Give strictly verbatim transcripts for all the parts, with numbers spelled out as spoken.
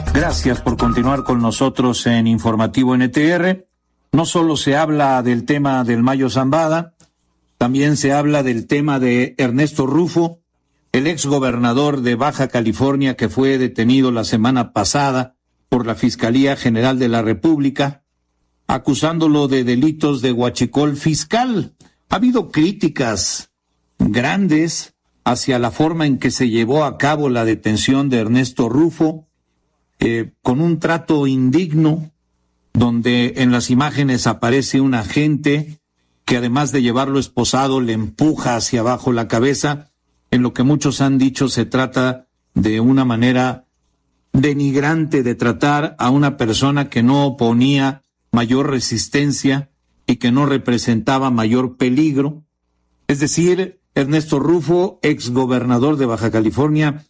Gracias por continuar con nosotros en Informativo N T R. No solo se habla del tema del Mayo Zambada, también se habla del tema de Ernesto Rufo, el exgobernador de Baja California que fue detenido la semana pasada por la Fiscalía General de la República, acusándolo de delitos de huachicol fiscal. Ha habido críticas grandes hacia la forma en que se llevó a cabo la detención de Ernesto Rufo, eh, con un trato indigno, donde en las imágenes aparece un agente que además de llevarlo esposado le empuja hacia abajo la cabeza. En lo que muchos han dicho se trata de una manera denigrante de tratar a una persona que no oponía mayor resistencia y que no representaba mayor peligro. Es decir, Ernesto Rufo, exgobernador de Baja California,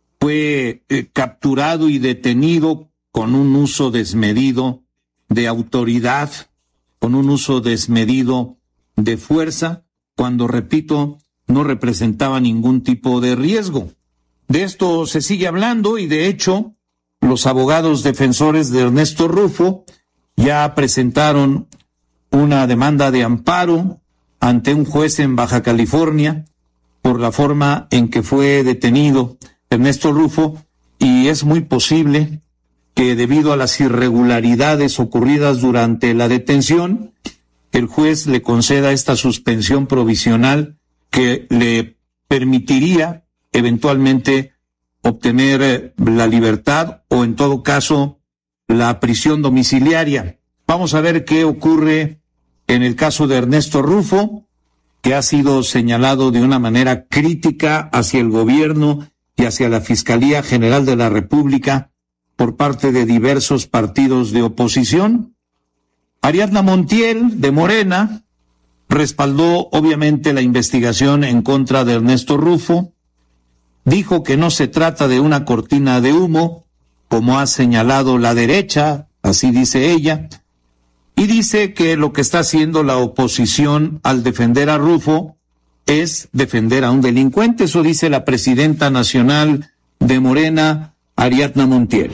fue eh, capturado y detenido con un uso desmedido de autoridad, con un uso desmedido de fuerza, cuando, repito, no representaba ningún tipo de riesgo. De esto se sigue hablando y, de hecho, los abogados defensores de Ernesto Rufo ya presentaron una demanda de amparo ante un juez en Baja California por la forma en que fue detenido Ernesto Rufo, y es muy posible que debido a las irregularidades ocurridas durante la detención, el juez le conceda esta suspensión provisional que le permitiría eventualmente obtener la libertad o, en todo caso, la prisión domiciliaria. Vamos a ver qué ocurre en el caso de Ernesto Rufo, que ha sido señalado de una manera crítica hacia el gobierno y hacia la Fiscalía General de la República por parte de diversos partidos de oposición. Ariadna Montiel, de Morena, respaldó obviamente la investigación en contra de Ernesto Rufo, dijo que no se trata de una cortina de humo, como ha señalado la derecha, así dice ella, y dice que lo que está haciendo la oposición al defender a Rufo es defender a un delincuente. Eso dice la presidenta nacional de Morena, Ariadna Montiel.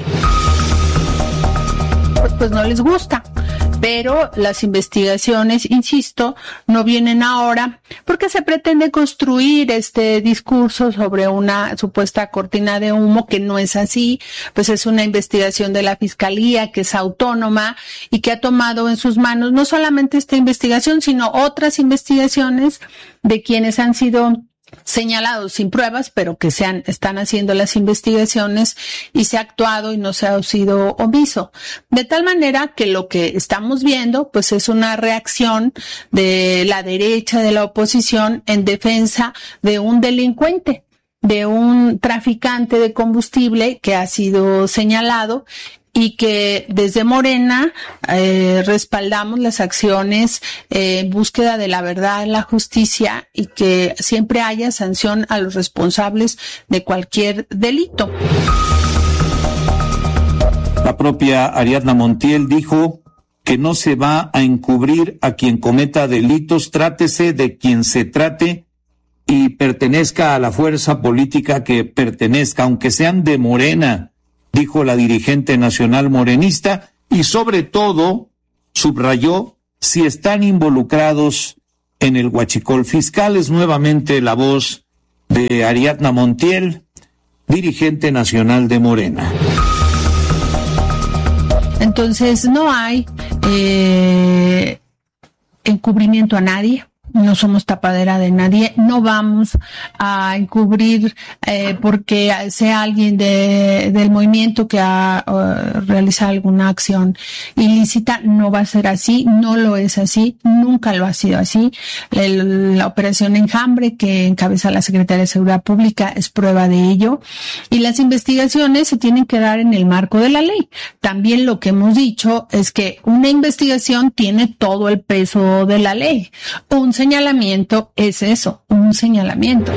Pues, pues no les gusta. Pero las investigaciones, insisto, no vienen ahora porque se pretende construir este discurso sobre una supuesta cortina de humo que no es así. Pues es una investigación de la Fiscalía que es autónoma y que ha tomado en sus manos no solamente esta investigación, sino otras investigaciones de quienes han sido señalados sin pruebas, pero que se han, están haciendo las investigaciones y se ha actuado y no se ha sido omiso. De tal manera que lo que estamos viendo, pues es una reacción de la derecha, de la oposición, en defensa de un delincuente, de un traficante de combustible que ha sido señalado, y que desde Morena eh, respaldamos las acciones eh, en búsqueda de la verdad, la justicia, y que siempre haya sanción a los responsables de cualquier delito. La propia Ariadna Montiel dijo que no se va a encubrir a quien cometa delitos, trátese de quien se trate y pertenezca a la fuerza política que pertenezca, aunque sean de Morena, dijo la dirigente nacional morenista, y sobre todo subrayó si están involucrados en el huachicol fiscal. Es nuevamente la voz de Ariadna Montiel, dirigente nacional de Morena. Entonces no hay eh, encubrimiento a nadie. No somos tapadera de nadie, no vamos a encubrir eh, porque sea alguien de, del movimiento que ha uh, realizado alguna acción ilícita. No va a ser así, no lo es así, nunca lo ha sido así. El, la operación Enjambre que encabeza la Secretaría de Seguridad Pública es prueba de ello, y las investigaciones se tienen que dar en el marco de la ley. También lo que hemos dicho es que una investigación tiene todo el peso de la ley. Un señalamiento es eso, un señalamiento.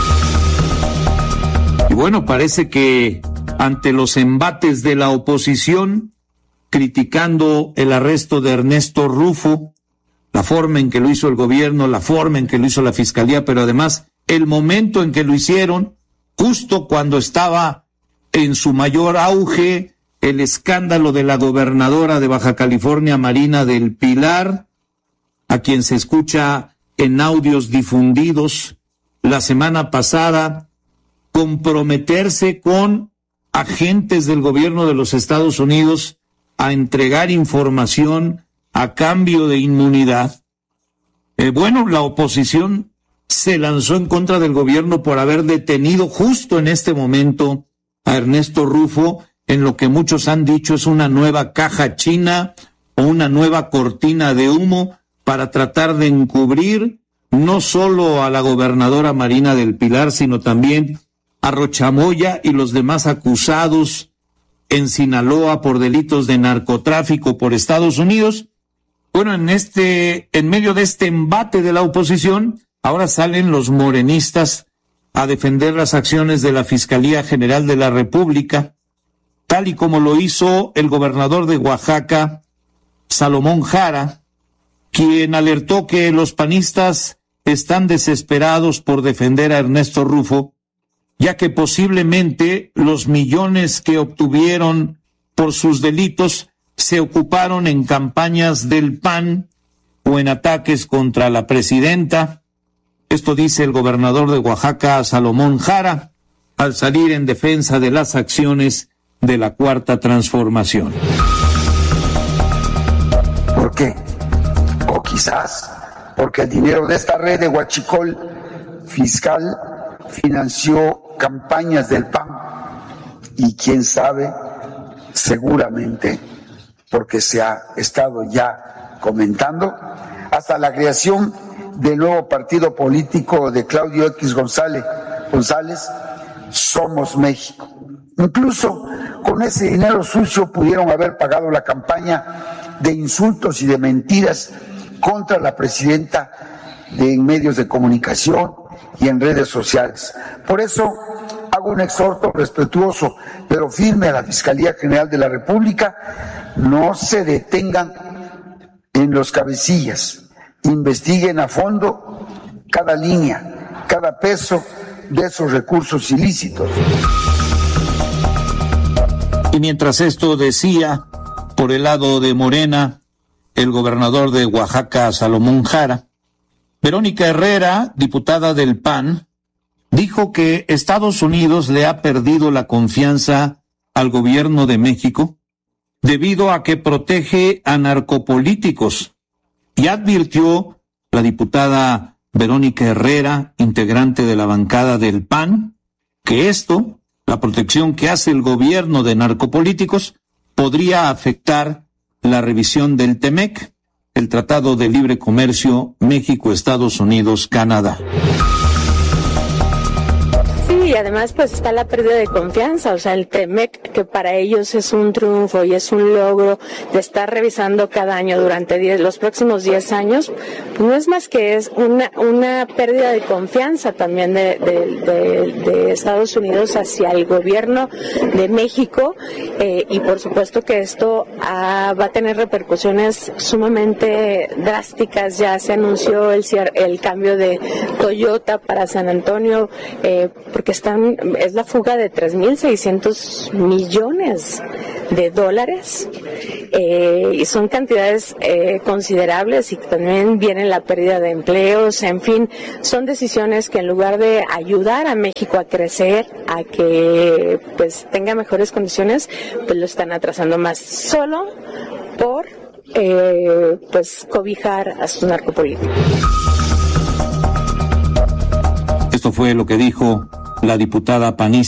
Y bueno, parece que ante los embates de la oposición, criticando el arresto de Ernesto Rufo, la forma en que lo hizo el gobierno, la forma en que lo hizo la Fiscalía, pero además el momento en que lo hicieron, justo cuando estaba en su mayor auge, el escándalo de la gobernadora de Baja California, Marina del Pilar, a quien se escucha en audios difundidos la semana pasada comprometerse con agentes del gobierno de los Estados Unidos a entregar información a cambio de inmunidad. Eh, bueno, la oposición se lanzó en contra del gobierno por haber detenido justo en este momento a Ernesto Rufo en lo que muchos han dicho es una nueva caja china o una nueva cortina de humo para tratar de encubrir no solo a la gobernadora Marina del Pilar, sino también a Rochamoya y los demás acusados en Sinaloa por delitos de narcotráfico por Estados Unidos. Bueno, en este, en medio de este embate de la oposición, ahora salen los morenistas a defender las acciones de la Fiscalía General de la República, tal y como lo hizo el gobernador de Oaxaca, Salomón Jara, quien alertó que los panistas están desesperados por defender a Ernesto Rufo, ya que posiblemente los millones que obtuvieron por sus delitos se ocuparon en campañas del P A N o en ataques contra la presidenta. Esto dice el gobernador de Oaxaca, Salomón Jara, al salir en defensa de las acciones de la Cuarta Transformación. ¿Por qué? O quizás porque el dinero de esta red de huachicol fiscal financió campañas del P A N y quién sabe, seguramente, porque se ha estado ya comentando, hasta la creación del nuevo partido político de Claudio X González, González, Somos México. Incluso con ese dinero sucio pudieron haber pagado la campaña de insultos y de mentiras contra la presidenta de, en medios de comunicación y en redes sociales. Por eso hago un exhorto respetuoso pero firme a la Fiscalía General de la República: no se detengan en los cabecillas, investiguen a fondo cada línea, cada peso de esos recursos ilícitos. Y mientras esto decía, por el lado de Morena, el gobernador de Oaxaca, Salomón Jara, Verónica Herrera, diputada del P A N, dijo que Estados Unidos le ha perdido la confianza al gobierno de México debido a que protege a narcopolíticos, y advirtió la diputada Verónica Herrera, integrante de la bancada del P A N, que esto, la protección que hace el gobierno de narcopolíticos, podría afectar la revisión del T M E C, el Tratado de Libre Comercio México, Estados Unidos, Canadá. Y además pues está la pérdida de confianza, o sea, el T M E C, que para ellos es un triunfo y es un logro de estar revisando cada año durante diez, los próximos diez años, pues no es más que es una una pérdida de confianza también de, de, de, de Estados Unidos hacia el gobierno de México, eh, y por supuesto que esto ah, va a tener repercusiones sumamente drásticas. Ya se anunció el, el cambio de Toyota para San Antonio, eh, porque están, es la fuga de tres mil seiscientos millones de dólares, eh, y son cantidades eh, considerables, y también viene la pérdida de empleos. En fin, son decisiones que en lugar de ayudar a México a crecer, a que pues tenga mejores condiciones, pues lo están atrasando más, solo por eh, pues cobijar a sus narcopolíticos. Esto fue lo que dijo la diputada panista